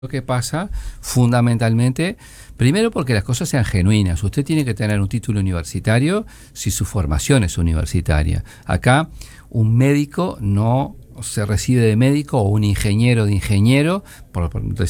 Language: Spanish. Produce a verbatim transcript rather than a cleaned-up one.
Lo que pasa fundamentalmente, primero porque las cosas sean genuinas. Usted tiene que tener un título universitario si su formación es universitaria. Acá un médico no se recibe de médico o un ingeniero de ingeniero, por, por